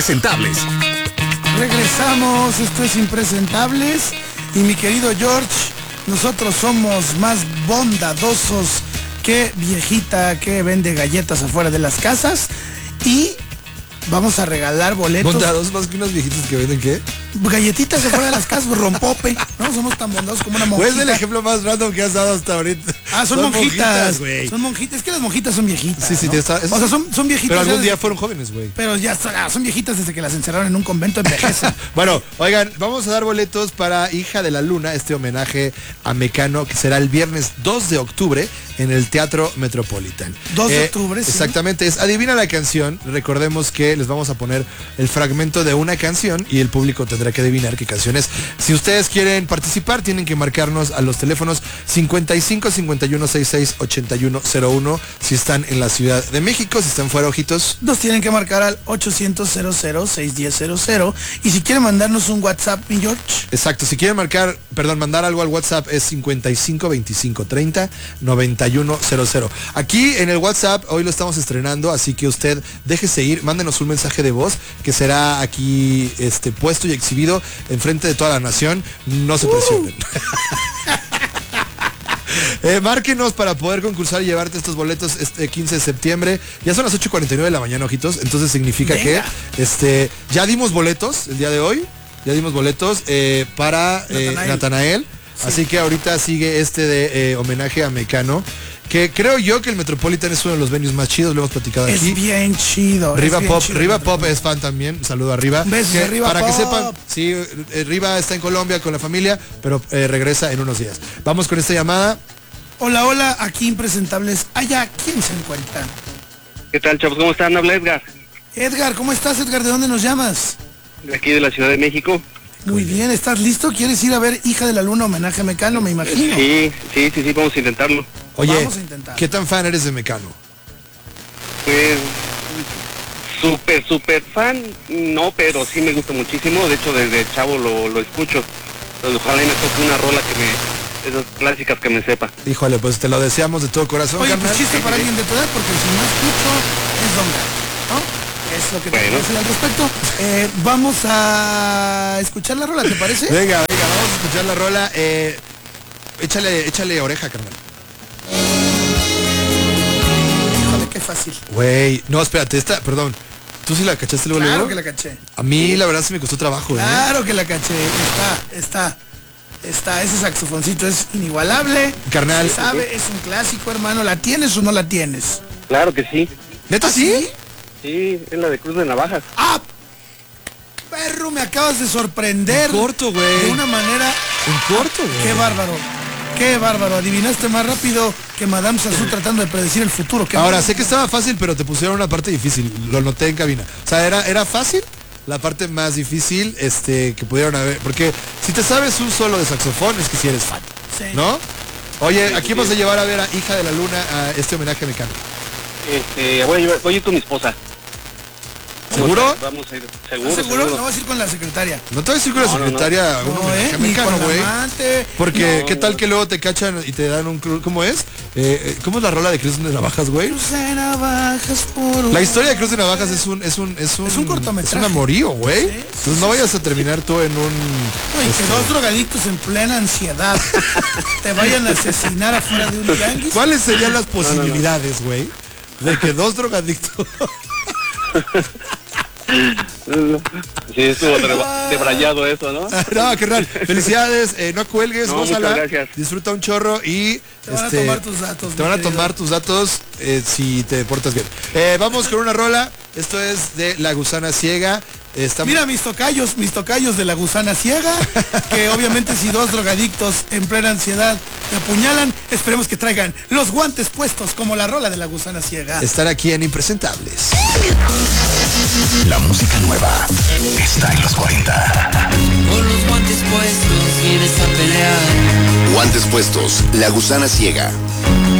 Impresentables. Regresamos, esto es Impresentables. Y mi querido George, nosotros somos más bondadosos que viejita que vende galletas afuera de las casas. Y vamos a regalar boletos. ¿Bondadosos más que unos viejitos que venden qué? Galletitas afuera de las casas, rompope. No somos tan bondadosos como una monjita. Pues es el ejemplo más random que has dado hasta ahorita. Ah, son monjitas, güey. Son monjitas, es que las monjitas son viejitas. Sí, ¿no? O sea, son viejitas. Pero algún día fueron jóvenes, güey. Pero ya son viejitas desde que las encerraron en un convento, envejecen. Bueno, oigan, vamos a dar boletos para Hija de la Luna, este homenaje a Mecano, que será el viernes 2 de octubre en el Teatro Metropolitan. 2 de octubre, sí. Exactamente, es Adivina la canción. Recordemos que les vamos a poner el fragmento de una canción y el público tendrá que adivinar qué canción es. Si ustedes quieren participar, tienen que marcarnos a los teléfonos 55 51 66 81 01 si están en la Ciudad de México. Si están fuera, ojitos, nos tienen que marcar al 800 00 610 00. Y si quieren mandarnos un WhatsApp, mi George. Exacto, si quieren mandar algo al WhatsApp es 55 25 30 91 00. Aquí en el WhatsApp hoy lo estamos estrenando, así que usted déjese ir, mándenos un mensaje de voz que será aquí puesto y exhibido enfrente de toda la nación. No se presionen. Márquenos para poder concursar y llevarte estos boletos este 15 de septiembre. Ya son las 8:49 de la mañana, ojitos. Entonces significa que ya dimos boletos el día de hoy. Ya dimos boletos para Natanael. Sí. Así que ahorita sigue de homenaje a Mecano, que creo yo que el Metropolitan es uno de los venues más chidos, lo hemos platicado aquí. Es bien chido. Riva Pop es fan también, saludo a Riva. Besos a Riva para Pop. Que sepan, sí, Riva está en Colombia con la familia, pero regresa en unos días. Vamos con esta llamada. Hola, hola, aquí Impresentables. Allá, ¿quién se encuentra? ¿Qué tal, chavos? ¿Cómo están? Habla Edgar. Edgar, ¿cómo estás, Edgar? ¿De dónde nos llamas? De aquí de la Ciudad de México. Muy bien, ¿estás listo? ¿Quieres ir a ver Hija de la Luna, homenaje a Mecano, me imagino? Sí, vamos a intentarlo. Oye, vamos a intentar. ¿Qué tan fan eres de Mecano? Pues, súper fan, no, pero sí me gusta muchísimo. De hecho, desde chavo lo escucho. Entonces, ojalá y me toque una rola esas clásicas que me sepa. Híjole, pues te lo deseamos de todo corazón. Oye, pues chiste para alguien de tu edad, porque si no escucho, es Don Gato, ¿no? Es lo que te puedo decir al respecto. Vamos a escuchar la rola, ¿te parece? Venga, vamos a escuchar la rola. Échale oreja, carnal. Híjole, qué fácil. Güey, no, espérate, perdón. ¿Tú sí la cachaste luego? Claro que la caché. A mí la verdad sí me costó trabajo. Claro que la caché. Está. Ese saxofoncito es inigualable. Carnal. Se sabe, es un clásico, hermano. ¿La tienes o no la tienes? Claro que sí. ¿Neta sí? Sí, es la de Cruz de Navajas. ¡Ah! Perro, me acabas de sorprender. En corto, güey. De una manera... En corto, güey. Qué bárbaro. Adivinaste más rápido que Madame Sassou tratando de predecir el futuro. Ahora, sé que estaba fácil, pero te pusieron una parte difícil. Lo noté en cabina. O sea, era fácil. La parte más difícil que pudieron haber. Porque si te sabes un solo de saxofón, es que si eres fan. Sí. ¿No? Oye, aquí vamos a llevar a ver a Hija de la Luna a este homenaje a Mecano. Voy a ir con mi esposa. ¿Seguro? Vamos a ir. ¿Seguro? No vas a ir con la secretaria. No te vas a ir con la secretaria. No, ni con la amante. Porque, ¿qué tal que luego te cachan y te dan un... ¿Cómo es? ¿Cómo es la rola de Cruz de Navajas, güey? Cruz de Navajas por... La historia de Cruz de Navajas es un cortometraje. Es un amorío, güey. Sí, Entonces no vayas a terminar tú en un... No, y que dos drogadictos en plena ansiedad te vayan a asesinar afuera de un tianguis. ¿Cuáles serían las posibilidades, güey? De que dos drogadictos... Sí, estuvo debrayado eso, ¿no? No, qué raro. Felicidades, no cuelgues, gózala, gracias. Disfruta un chorro y... Te van a tomar tus datos. Te van a tomar tus datos si te portas bien. Vamos con una rola. Esto es de La Gusana Ciega. Mira mis tocayos de La Gusana Ciega, que obviamente si dos drogadictos en plena ansiedad te apuñalan, esperemos que traigan los guantes puestos como la rola de La Gusana Ciega. Estar aquí en Impresentables. La música nueva está en los 40. Con los guantes puestos vienes a pelear. Guantes puestos, La Gusana Ciega.